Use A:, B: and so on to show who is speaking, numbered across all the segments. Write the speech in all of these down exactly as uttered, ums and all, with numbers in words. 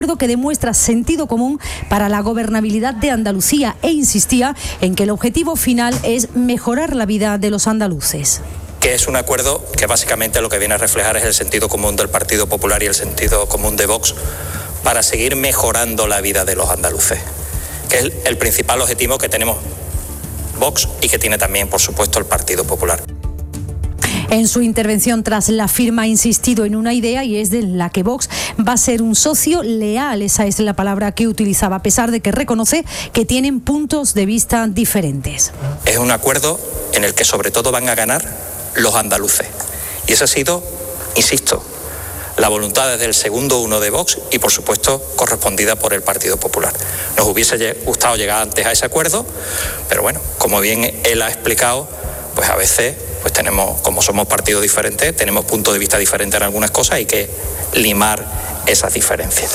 A: acuerdo que demuestra sentido común para la gobernabilidad de Andalucía e insistía en que el objetivo final es mejorar la vida de los andaluces.
B: Que es un acuerdo que básicamente lo que viene a reflejar es el sentido común del Partido Popular y el sentido común de Vox para seguir mejorando la vida de los andaluces, que es el, el principal objetivo que tenemos Vox y que tiene también, por supuesto, el Partido Popular.
A: En su intervención tras la firma ha insistido en una idea y es de la que Vox va a ser un socio leal. Esa es la palabra que utilizaba, a pesar de que reconoce que tienen puntos de vista diferentes.
B: Es un acuerdo en el que sobre todo van a ganar los andaluces. Y esa ha sido, insisto, la voluntad desde el segundo uno de Vox y, por supuesto, correspondida por el Partido Popular. Nos hubiese gustado llegar antes a ese acuerdo, pero bueno, como bien él ha explicado, pues a veces pues tenemos, como somos partidos diferentes, tenemos puntos de vista diferentes en algunas cosas, hay que limar esas diferencias.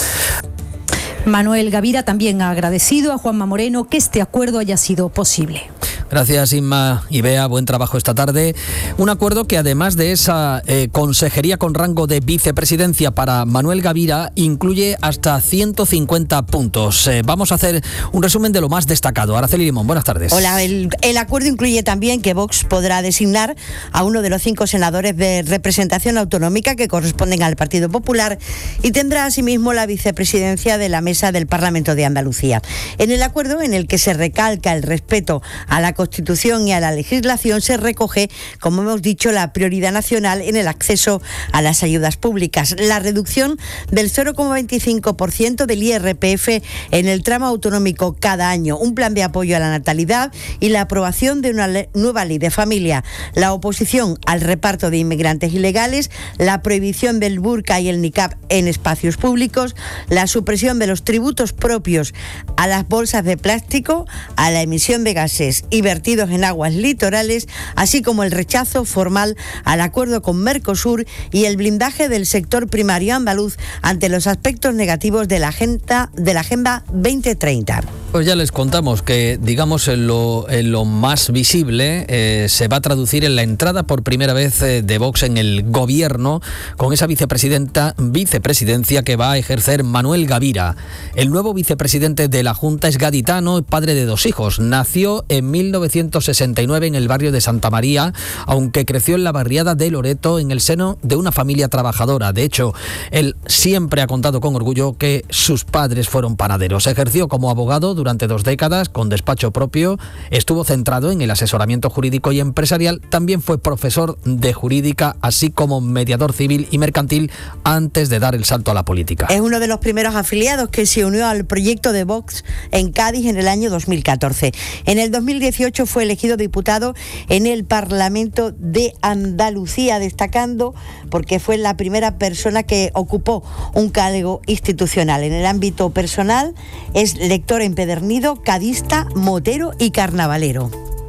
A: Manuel Gavira también ha agradecido a Juanma Moreno que este acuerdo haya sido posible.
C: Gracias, Inma y Bea, buen trabajo esta tarde. Un acuerdo que además de esa eh, consejería con rango de vicepresidencia para Manuel Gavira incluye hasta ciento cincuenta puntos. Eh, vamos a hacer un resumen de lo más destacado. Araceli Limón, buenas tardes.
D: Hola, el, el acuerdo incluye también que Vox podrá designar a uno de los cinco senadores de representación autonómica que corresponden al Partido Popular y tendrá asimismo la vicepresidencia de la mesa del Parlamento de Andalucía. En el acuerdo, en el que se recalca el respeto a la Constitución y a la legislación, se recoge, como hemos dicho, la prioridad nacional en el acceso a las ayudas públicas, la reducción del cero coma veinticinco por ciento del I R P F en el tramo autonómico cada año, un plan de apoyo a la natalidad y la aprobación de una le- nueva ley de familia, la oposición al reparto de inmigrantes ilegales, la prohibición del burka y el niqab en espacios públicos, la supresión de los tributos propios a las bolsas de plástico, a la emisión de gases y vertidos en aguas litorales, así como el rechazo formal al acuerdo con Mercosur y el blindaje del sector primario andaluz ante los aspectos negativos de la agenda de la Agenda veinte treinta.
C: Pues ya les contamos que, digamos, en lo, en lo más visible eh, se va a traducir en la entrada por primera vez eh, de Vox en el gobierno con esa vicepresidenta, vicepresidencia que va a ejercer Manuel Gavira. El nuevo vicepresidente de la Junta es gaditano, padre de dos hijos. Nació en mil novecientos sesenta y nueve en el barrio de Santa María, aunque creció en la barriada de Loreto en el seno de una familia trabajadora. De hecho, él siempre ha contado con orgullo que sus padres fueron panaderos. Ejerció como abogado durante dos décadas con despacho propio, estuvo centrado en el asesoramiento jurídico y empresarial, también fue profesor de jurídica, así como mediador civil y mercantil antes de dar el salto a la política.
D: Es uno de los primeros afiliados que se unió al proyecto de Vox en Cádiz en el año dos mil catorce. En el dos mil dieciocho fue elegido diputado en el Parlamento de Andalucía, destacando porque fue la primera persona que ocupó un cargo institucional. En el ámbito personal es lector empedernido, cadista, motero y carnavalero.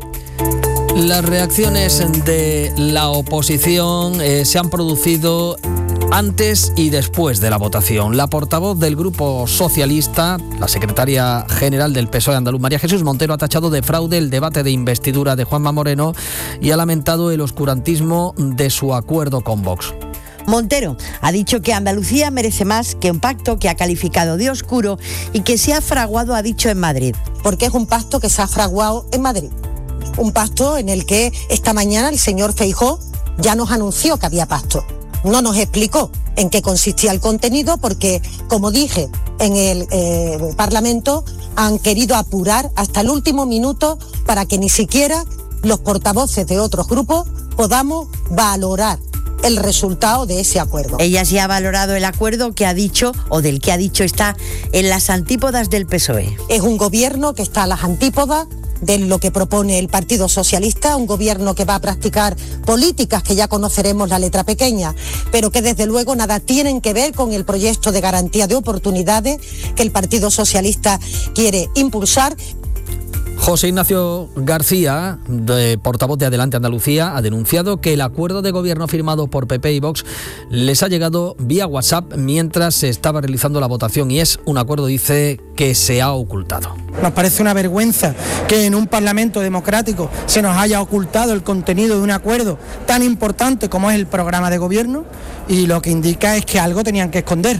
C: Las reacciones de la oposición eh, se han producido antes y después de la votación. La portavoz del Grupo Socialista, la secretaria general del P S O E andaluz, María Jesús Montero, ha tachado de fraude el debate de investidura de Juanma Moreno y ha lamentado el oscurantismo de su acuerdo con Vox.
D: Montero ha dicho que Andalucía merece más que un pacto que ha calificado de oscuro y que se ha fraguado, ha dicho, en Madrid.
E: Porque es un pacto que se ha fraguado en Madrid. Un pacto en el que esta mañana el señor Feijóo ya nos anunció que había pacto. No nos explicó en qué consistía el contenido porque, como dije en el eh, Parlamento, han querido apurar hasta el último minuto para que ni siquiera los portavoces de otros grupos podamos valorar el resultado de ese acuerdo.
D: Ella sí ha valorado el acuerdo que ha dicho, o del que ha dicho está en las antípodas del P S O E.
E: Es un gobierno que está a las antípodas de lo que propone el Partido Socialista, un gobierno que va a practicar políticas que ya conoceremos la letra pequeña, pero que desde luego nada tienen que ver con el proyecto de garantía de oportunidades que el Partido Socialista quiere impulsar.
C: José Ignacio García, de portavoz de Adelante Andalucía, ha denunciado que el acuerdo de gobierno firmado por P P y Vox les ha llegado vía WhatsApp mientras se estaba realizando la votación y es un acuerdo, dice, que se ha ocultado.
F: Nos parece una vergüenza que en un Parlamento democrático se nos haya ocultado el contenido de un acuerdo tan importante como es el programa de gobierno, y lo que indica es que algo tenían que esconder.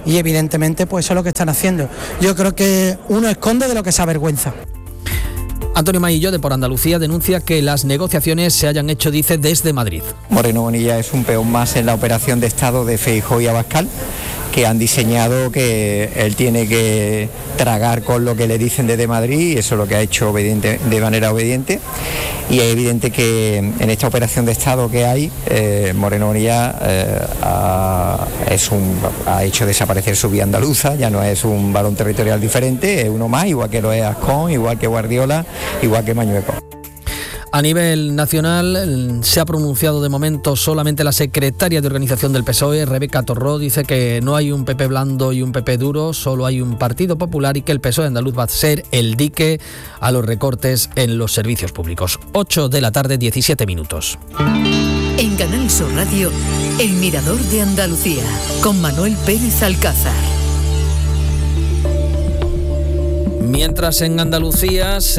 F: y evidentemente pues eso es lo que están haciendo. Yo creo que uno esconde de lo que se avergüenza.
C: Antonio Maillo, de Por Andalucía, denuncia que las negociaciones se hayan hecho, dice, desde Madrid.
G: Moreno Bonilla es un peón más en la operación de Estado de Feijóo y Abascal, que han diseñado que él tiene que tragar con lo que le dicen desde Madrid, y eso es lo que ha hecho obediente, de manera obediente. Y es evidente que en esta operación de Estado que hay, eh, Moreno Bonilla eh, ha, es un, ha hecho desaparecer su vía andaluza, ya no es un balón territorial diferente, es uno más, igual que lo es Ascón, igual que Guardiola, igual que Mañueco.
C: A nivel nacional se ha pronunciado de momento solamente la secretaria de organización del P S O E, Rebeca Torró. Dice que no hay un P P blando y un P P duro, solo hay un Partido Popular y que el P S O E andaluz va a ser el dique a los recortes en los servicios públicos. ocho de la tarde, diecisiete minutos.
H: En Canal Sur Radio, El Mirador de Andalucía, con Manuel Pérez Alcázar.
C: Mientras en Andalucía se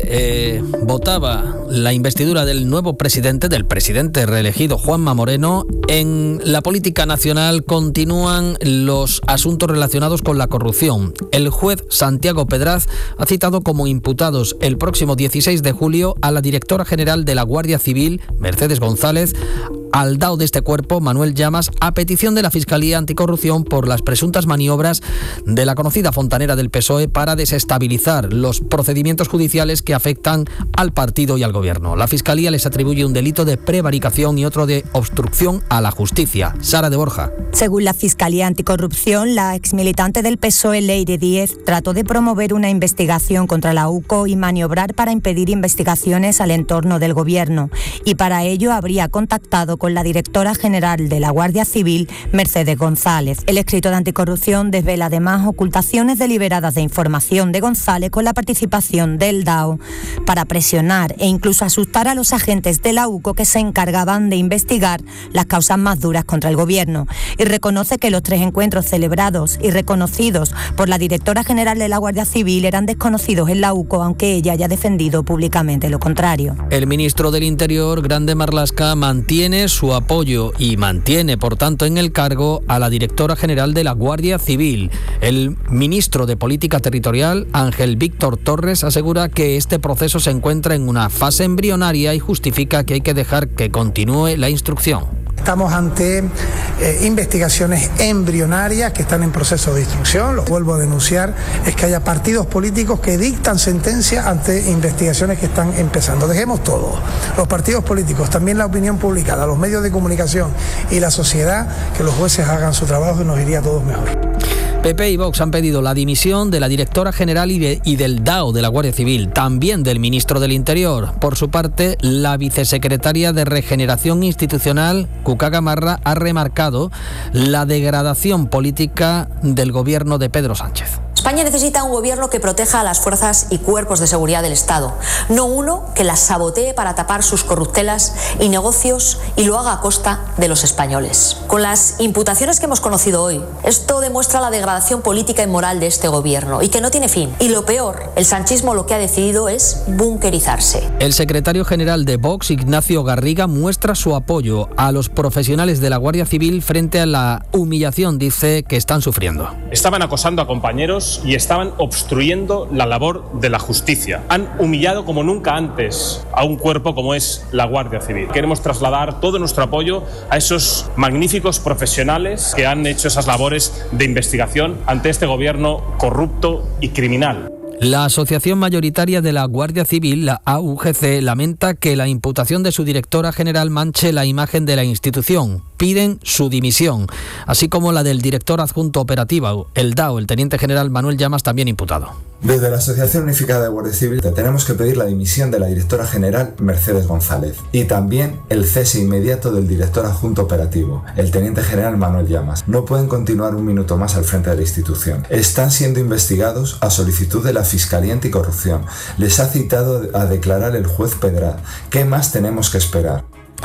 C: eh, votaba la investidura del nuevo presidente, del presidente reelegido Juanma Moreno, en la política nacional continúan los asuntos relacionados con la corrupción. El juez Santiago Pedraz ha citado como imputados el próximo dieciséis de julio a la directora general de la Guardia Civil, Mercedes González, al D A O de este cuerpo, Manuel Llamas, a petición de la Fiscalía Anticorrupción por las presuntas maniobras de la conocida fontanera del P S O E para desestabilizar los procedimientos judiciales que afectan al partido y al gobierno. La Fiscalía les atribuye un delito de prevaricación y otro de obstrucción a la justicia. Sara de Borja.
I: Según la Fiscalía Anticorrupción, la exmilitante del P S O E, Leire Díez, trató de promover una investigación contra la U C O y maniobrar para impedir investigaciones al entorno del gobierno. Y para ello habría contactado con la directora general de la Guardia Civil, Mercedes González. El escrito de Anticorrupción desvela además ocultaciones deliberadas de información de González con la participación del D A O para presionar e incluso asustar a los agentes de la U C O que se encargaban de investigar las causas más duras contra el gobierno. Y reconoce que los tres encuentros celebrados y reconocidos por la directora general de la Guardia Civil eran desconocidos en la U C O, aunque ella haya defendido públicamente lo contrario.
C: El ministro del Interior, Grande Marlaska, mantiene su apoyo y mantiene, por tanto, en el cargo a la directora general de la Guardia Civil. El ministro de Política Territorial, Ángel Víctor Torres, asegura que este proceso se encuentra en una fase embrionaria y justifica que hay que dejar que continúe la instrucción.
F: Estamos ante eh, investigaciones embrionarias que están en proceso de instrucción. Lo vuelvo a denunciar, es que haya partidos políticos que dictan sentencia ante investigaciones que están empezando. Dejemos todo, los partidos políticos, también la opinión pública, los medios de comunicación y la sociedad, que los jueces hagan su trabajo y nos iría a todos mejor.
C: P P y Vox han pedido la dimisión de la directora general y, de, y del D A O de la Guardia Civil, también del ministro del Interior. Por su parte, la vicesecretaria de Regeneración Institucional, Cuca Gamarra, ha remarcado la degradación política del gobierno de Pedro Sánchez.
J: España necesita un gobierno que proteja a las fuerzas y cuerpos de seguridad del Estado, no uno que las sabotee para tapar sus corruptelas y negocios y lo haga a costa de los españoles. Con las imputaciones que hemos conocido hoy, esto demuestra la degradación política y moral de este gobierno y que no tiene fin. Y lo peor, el sanchismo lo que ha decidido es bunkerizarse.
C: El secretario general de Vox, Ignacio Garriga, muestra su apoyo a los profesionales de la Guardia Civil frente a la humillación, dice, que están sufriendo.
K: Estaban acosando a compañeros y estaban obstruyendo la labor de la justicia. Han humillado como nunca antes a un cuerpo como es la Guardia Civil. Queremos trasladar todo nuestro apoyo a esos magníficos profesionales que han hecho esas labores de investigación ante este gobierno corrupto y criminal.
C: La Asociación Mayoritaria de la Guardia Civil, la A U G C, lamenta que la imputación de su directora general manche la imagen de la institución. Piden su dimisión, así como la del director adjunto operativo, el D A O, el teniente general Manuel Llamas, también imputado.
L: Desde la Asociación Unificada de Guardia Civil tenemos que pedir la dimisión de la directora general Mercedes González y también el cese inmediato del director adjunto operativo, el teniente general Manuel Llamas. No pueden continuar un minuto más al frente de la institución. Están siendo investigados a solicitud de la Fiscalía Anticorrupción. Les ha citado a declarar el juez Pedraz. ¿Qué más tenemos que esperar?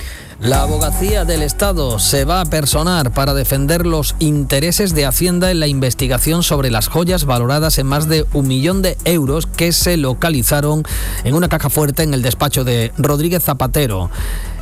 C: La Abogacía del Estado se va a personar para defender los intereses de Hacienda en la investigación sobre las joyas valoradas en más de un millón de euros que se localizaron en una caja fuerte en el despacho de Rodríguez Zapatero.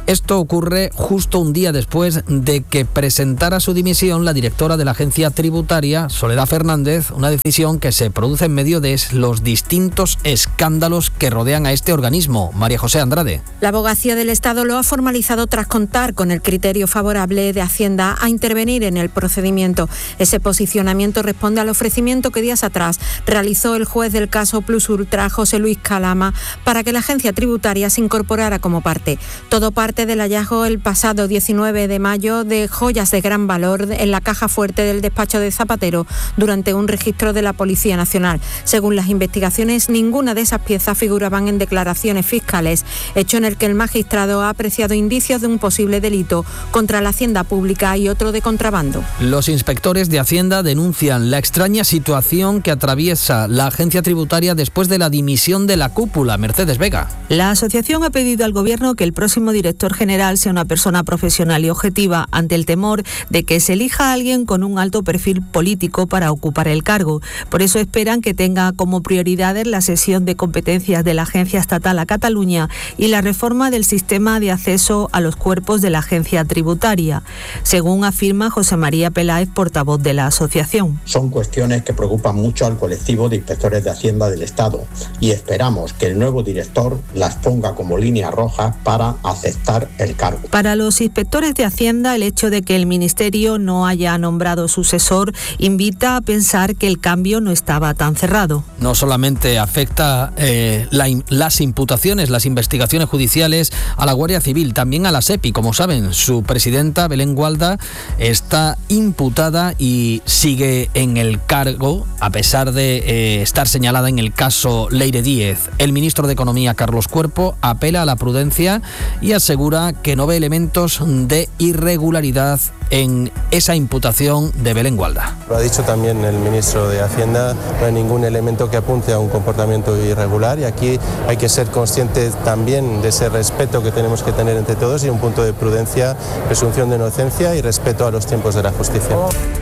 C: Esto ocurre justo un día después de que presentara su dimisión la directora de la agencia tributaria, Soledad Fernández, una decisión que se produce en medio de los distintos escándalos que rodean a este organismo. María José Andrade.
M: La Abogacía del Estado lo ha formalizado tras contar con el criterio favorable de Hacienda a intervenir en el procedimiento. Ese posicionamiento responde al ofrecimiento que días atrás realizó el juez del caso Plus Ultra, José Luis Calama, para que la agencia tributaria se incorporara como parte. Todo parte del hallazgo el pasado diecinueve de mayo de joyas de gran valor en la caja fuerte del despacho de Zapatero durante un registro de la Policía Nacional. Según las investigaciones, ninguna de esas piezas figuraban en declaraciones fiscales, hecho en el que el magistrado ha apreciado indicios de un posible delito contra la hacienda pública y otro de contrabando.
C: Los inspectores de Hacienda denuncian la extraña situación que atraviesa la agencia tributaria después de la dimisión de la cúpula. Mercedes Vega.
N: La asociación ha pedido al Gobierno que el próximo director general sea una persona profesional y objetiva, ante el temor de que se elija a alguien con un alto perfil político para ocupar el cargo. Por eso esperan que tenga como prioridades la cesión de competencias de la Agencia Estatal a Cataluña y la reforma del sistema de acceso a los cuerpos de la agencia tributaria, según afirma José María Peláez, portavoz de la asociación.
O: Son cuestiones que preocupan mucho al colectivo de inspectores de Hacienda del Estado y esperamos que el nuevo director las ponga como línea roja para aceptar el cargo.
N: Para los inspectores de Hacienda, el hecho de que el Ministerio no haya nombrado sucesor invita a pensar que el cambio no estaba tan cerrado.
C: No solamente afecta eh, la, las imputaciones, las investigaciones judiciales a la Guardia Civil, también a la SEPI. Como saben, su presidenta, Belén Gualda, está imputada y sigue en el cargo, a pesar de eh, estar señalada en el caso Leire Díez. El ministro de Economía, Carlos Cuerpo, apela a la prudencia y asegura que no ve elementos de irregularidad en esa imputación de Belén Gualda.
P: Lo ha dicho también el ministro de Hacienda, no hay ningún elemento que apunte a un comportamiento irregular y aquí hay que ser conscientes también de ese respeto que tenemos que tener entre todos y un punto de prudencia, presunción de inocencia y respeto a los tiempos de la justicia.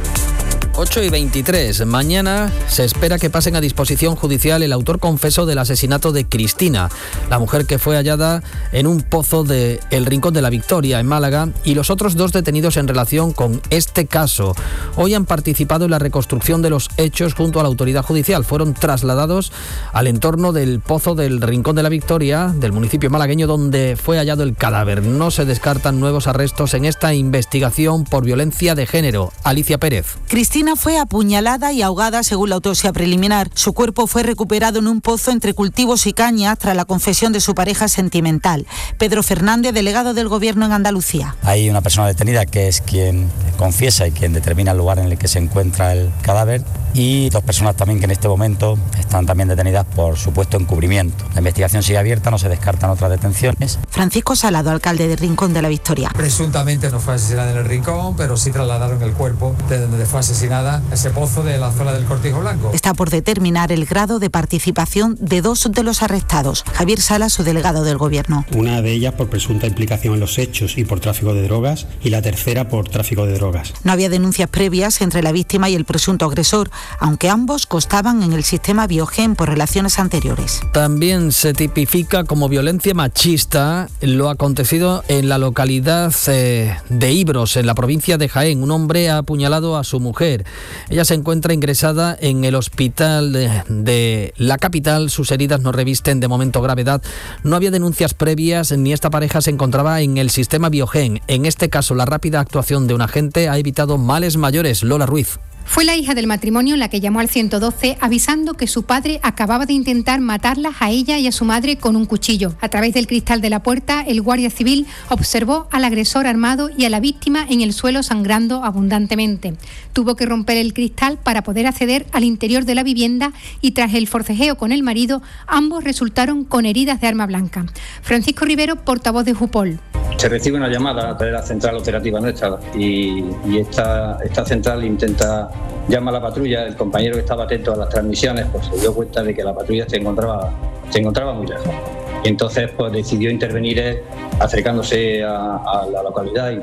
C: ocho y veintitrés. Mañana se espera que pasen a disposición judicial el autor confeso del asesinato de Cristina, la mujer que fue hallada en un pozo de El Rincón de la Victoria, en Málaga, y los otros dos detenidos en relación con este caso. Hoy han participado en la reconstrucción de los hechos junto a la autoridad judicial. Fueron trasladados al entorno del pozo del Rincón de la Victoria, del municipio malagueño, donde fue hallado el cadáver. No se descartan nuevos arrestos en esta investigación por violencia de género. Alicia Pérez.
Q: Cristina fue apuñalada y ahogada según la autopsia preliminar. Su cuerpo fue recuperado en un pozo entre cultivos y cañas tras la confesión de su pareja sentimental. Pedro Fernández, delegado del Gobierno en Andalucía.
R: Hay una persona detenida que es quien confiesa y quien determina el lugar en el que se encuentra el cadáver, y dos personas también que en este momento están también detenidas por supuesto encubrimiento. La investigación sigue abierta, no se descartan otras detenciones.
Q: Francisco Salado, alcalde de Rincón de la Victoria.
S: Presuntamente no fue asesinada en el Rincón, pero sí trasladaron el cuerpo de donde fue asesinada, ese pozo de la zona del Cortijo Blanco.
Q: Está por determinar el grado de participación de dos de los arrestados. Javier Sala, su delegado del Gobierno.
T: Una de ellas por presunta implicación en los hechos y por tráfico de drogas, y la tercera por tráfico de drogas.
Q: No había denuncias previas entre la víctima y el presunto agresor, aunque ambos constaban en el sistema Biogen por relaciones anteriores.
C: También se tipifica como violencia machista lo acontecido en la localidad eh, de Ibros, en la provincia de Jaén. Un hombre ha apuñalado a su mujer. Ella se encuentra ingresada en el hospital de, de la capital. Sus heridas no revisten de momento gravedad. No había denuncias previas ni esta pareja se encontraba en el sistema Biogen. En este caso, la rápida actuación de un agente ha evitado males mayores. Lola Ruiz.
U: Fue la hija del matrimonio la que llamó al ciento doce avisando que su padre acababa de intentar matarlas a ella y a su madre con un cuchillo. A través del cristal de la puerta, el guardia civil observó al agresor armado y a la víctima en el suelo sangrando abundantemente. Tuvo que romper el cristal para poder acceder al interior de la vivienda y tras el forcejeo con el marido, ambos resultaron con heridas de arma blanca. Francisco Rivero, portavoz de Jupol.
V: Se recibe una llamada de la central operativa nuestra y, y esta, esta central intenta llamar a la patrulla. El compañero que estaba atento a las transmisiones pues se dio cuenta de que la patrulla se encontraba, se encontraba muy lejos. Y entonces pues decidió intervenir él, acercándose a, a la localidad y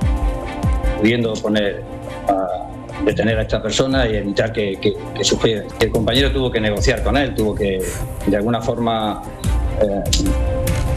V: pudiendo poner a detener a esta persona y evitar que, que, que sufriera. El compañero tuvo que negociar con él, tuvo que de alguna forma eh,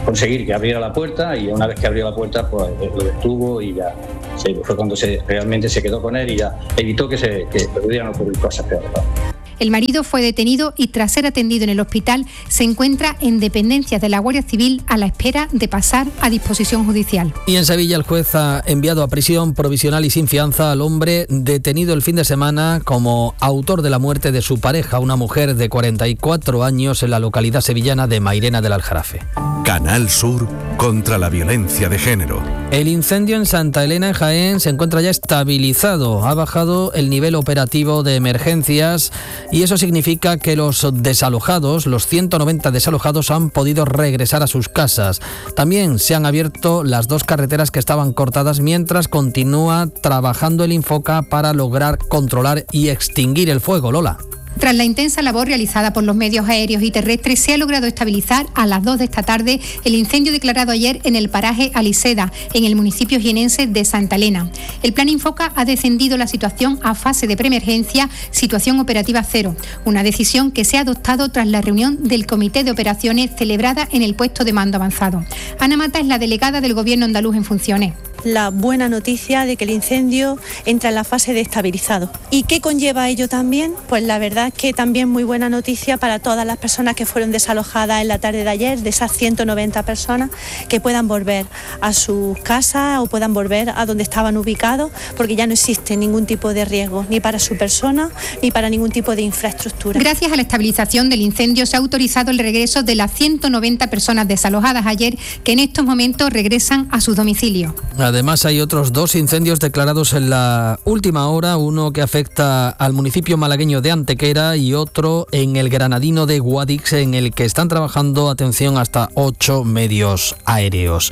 V: conseguir que abriera la puerta, y una vez que abrió la puerta pues lo detuvo y ya sí, fue cuando se, realmente se quedó con él y ya evitó que se que pudieran ocurrir cosas peores.
U: El marido fue detenido y tras ser atendido en el hospital se encuentra en dependencias de la Guardia Civil a la espera de pasar a disposición judicial.
C: Y en Sevilla el juez ha enviado a prisión provisional y sin fianza al hombre detenido el fin de semana como autor de la muerte de su pareja, una mujer de cuarenta y cuatro años en la localidad sevillana de Mairena del Aljarafe.
A: Canal Sur contra la violencia de género.
C: El incendio en Santa Elena, en Jaén, se encuentra ya estabilizado. Ha bajado el nivel operativo de emergencias y eso significa que los desalojados, los ciento noventa desalojados, han podido regresar a sus casas. También se han abierto las dos carreteras que estaban cortadas mientras continúa trabajando el Infoca para lograr controlar y extinguir el fuego. Lola.
U: Tras la intensa labor realizada por los medios aéreos y terrestres, se ha logrado estabilizar a las dos de esta tarde el incendio declarado ayer en el paraje Aliseda, en el municipio jienense de Santa Elena. El plan Infoca ha descendido la situación a fase de preemergencia, situación operativa cero, una decisión que se ha adoptado tras la reunión del Comité de Operaciones celebrada en el puesto de mando avanzado. Ana Mata es la delegada del Gobierno andaluz en funciones.
B: La buena noticia de que el incendio entra en la fase de estabilizado. ¿Y qué conlleva ello también? Pues la verdad es que también muy buena noticia para todas las personas que fueron desalojadas en la tarde de ayer, de esas ciento noventa personas, que puedan volver a sus casas o puedan volver a donde estaban ubicados, porque ya no existe ningún tipo de riesgo, ni para su persona, ni para ningún tipo de infraestructura.
U: Gracias a la estabilización del incendio se ha autorizado el regreso de las ciento noventa personas desalojadas ayer, que en estos momentos regresan a sus domicilios.
C: Además hay otros dos incendios declarados en la última hora, uno que afecta al municipio malagueño de Antequera y otro en el granadino de Guadix, en el que están trabajando, atención, hasta ocho medios aéreos.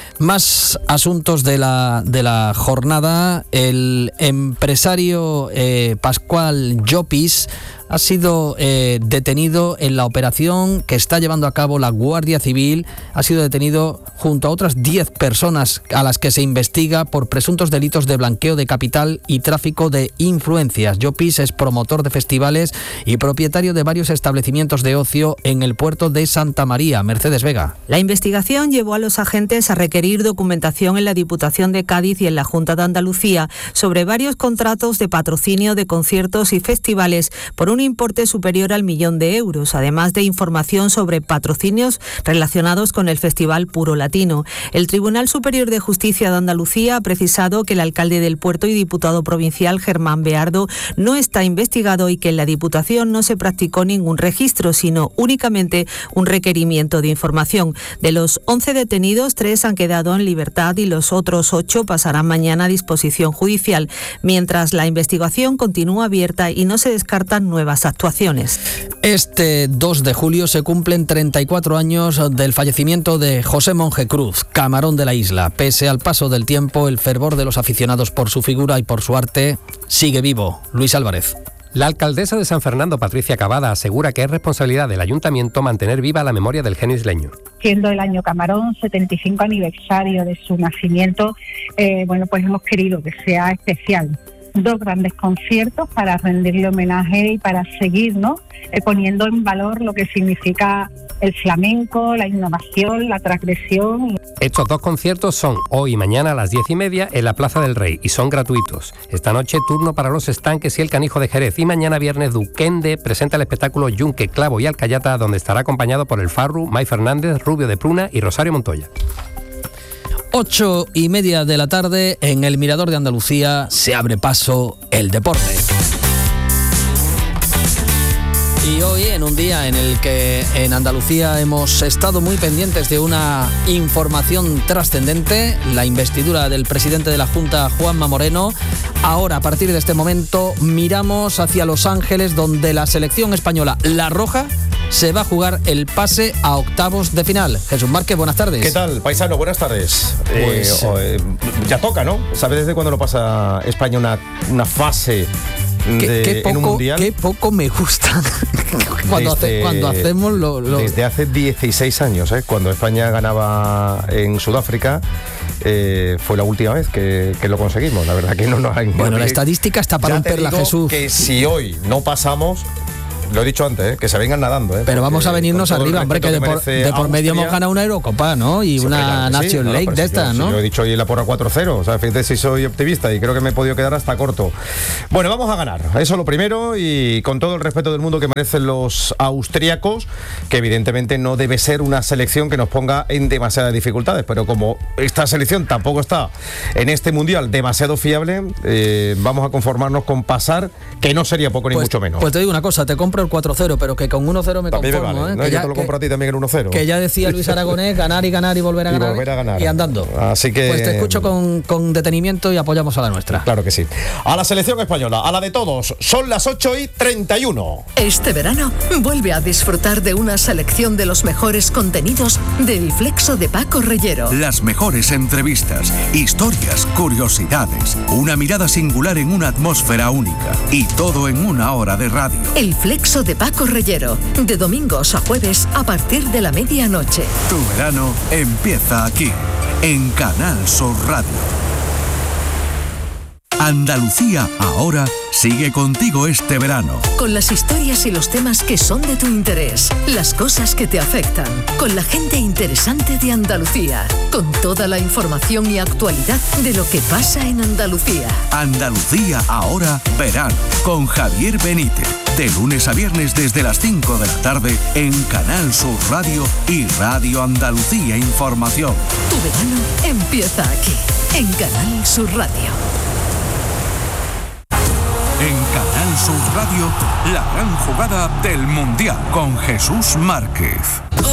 C: Más asuntos de la, de la jornada. El empresario eh, Pascual Llopis ha sido eh, detenido en la operación que está llevando a cabo la Guardia Civil. Ha sido detenido junto a otras diez personas a las que se investiga por presuntos delitos de blanqueo de capital y tráfico de influencias. Llopis es promotor de festivales y propietario de varios establecimientos de ocio en el puerto de Santa María. Mercedes Vega.
N: La investigación llevó a los agentes a requerir documentación en la Diputación de Cádiz y en la Junta de Andalucía sobre varios contratos de patrocinio de conciertos y festivales por un importe superior al millón de euros, además de información sobre patrocinios relacionados con el Festival Puro Latino. El Tribunal Superior de Justicia de Andalucía ha precisado que el alcalde del puerto y diputado provincial Germán Beardo no está investigado y que en la Diputación no se practicó ningún registro, sino únicamente un requerimiento de información. De los once detenidos, tres han quedado en libertad y los otros ocho pasarán mañana a disposición judicial, mientras la investigación continúa abierta y no se descartan nuevas actuaciones.
C: Este dos de julio se cumplen treinta y cuatro años del fallecimiento de José Monje Cruz, camarón de la isla. Pese al paso del tiempo, el fervor de los aficionados por su figura y por su arte sigue vivo. Luis Álvarez.
W: La alcaldesa de San Fernando, Patricia Cavada, asegura que es responsabilidad del ayuntamiento mantener viva la memoria del genio isleño.
X: Siendo el año Camarón, setenta y cinco aniversario de su nacimiento, eh, bueno, pues hemos querido que sea especial. Dos grandes conciertos para rendirle homenaje y para seguir, ¿no?, eh, poniendo en valor lo que significa el flamenco, la innovación, la transgresión.
W: Estos dos conciertos son hoy y mañana a las diez y media en la Plaza del Rey y son gratuitos. Esta noche turno para Los Estanques y El Canijo de Jerez, y mañana viernes Duquende presenta el espectáculo Yunque, Clavo y Alcayata, donde estará acompañado por El Farru, May Fernández, Rubio de Pruna y Rosario Montoya.
C: Ocho y media de la tarde, en el Mirador de Andalucía se abre paso el deporte. Y hoy, en un día en el que en Andalucía hemos estado muy pendientes de una información trascendente, la investidura del presidente de la Junta, Juanma Moreno, ahora, a partir de este momento, miramos hacia Los Ángeles, donde la selección española, la roja, se va a jugar el pase a octavos de final. Jesús Márquez, buenas tardes.
Y: ¿Qué tal, paisano? Buenas tardes.
C: Pues,
Y: eh, eh, ya toca, ¿no? ¿Sabes desde cuándo lo pasa España una, una fase
C: ¿Qué,
Y: de,
C: qué poco,
Y: en un mundial?
C: Qué poco me gusta cuando,
Y: desde,
C: hace, cuando hacemos lo, lo...
Y: Desde hace dieciséis años, ¿eh? Cuando España ganaba en Sudáfrica, eh, fue la última vez que, que lo conseguimos. La verdad que no nos hay...
C: Bueno, la estadística está para romperla, Jesús.
Y: Que si hoy no pasamos, lo he dicho antes, ¿eh? Que se vengan nadando. ¿eh?
C: Pero vamos a venirnos arriba, hombre, que de por, de por medio hemos ganado una Eurocopa, ¿no? Y sí, una claro Nation sí, League no, de estas, si ¿no?
Y: Si yo he dicho hoy en la porra cuatro cero, o sea, fíjate si soy optimista y creo que me he podido quedar hasta corto. Bueno, vamos a ganar, eso lo primero, y con todo el respeto del mundo que merecen los austríacos, que evidentemente no debe ser una selección que nos ponga en demasiadas dificultades, pero como esta selección tampoco está en este mundial demasiado fiable, eh, vamos a conformarnos con pasar, que no sería poco ni
C: pues,
Y: mucho menos.
C: Pues te digo una cosa, te compro el cuatro cero, pero que con uno cero me
Y: también
C: conformo.
Y: Me vale,
C: ¿eh?
Y: ¿no?
C: Que
Y: Yo
C: ya,
Y: te lo compro
C: que,
Y: a ti también en uno cero.
C: Que ya decía Luis Aragonés, ganar y ganar y volver a ganar.
Y: Y volver a ganar.
C: Y andando.
Y: Así que...
C: Pues te escucho con, con detenimiento y apoyamos a la nuestra.
Y: Claro que sí. A la selección española, a la de todos, son las ocho y treinta y uno.
D: Este verano vuelve a disfrutar de una selección de los mejores contenidos del Flexo de Paco Reyero.
E: Las mejores entrevistas, historias, curiosidades, una mirada singular en una atmósfera única y todo en una hora de radio.
D: El Flexo de Paco Reyero, de domingos a jueves a partir de la medianoche.
E: Tu verano empieza aquí, en Canal Sur Radio. Andalucía ahora sigue contigo este verano.
D: Con las historias y los temas que son de tu interés, las cosas que te afectan, con la gente interesante de Andalucía, con toda la información y actualidad de lo que pasa en Andalucía.
E: Andalucía ahora verano, con Javier Benítez, de lunes a viernes desde las cinco de la tarde en Canal Sur Radio y Radio Andalucía Información.
D: Tu verano empieza aquí, en Canal Sur Radio.
E: En Canal Sur Radio, la gran jugada del Mundial con Jesús Márquez.